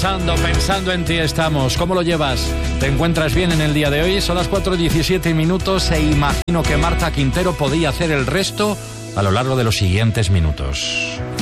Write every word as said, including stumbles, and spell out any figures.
Pensando, pensando en ti estamos. ¿Cómo lo llevas? ¿Te encuentras bien en el día de hoy? Son las cuatro y diecisiete minutos e imagino que Marta Quintero podía hacer el resto a lo largo de los siguientes minutos.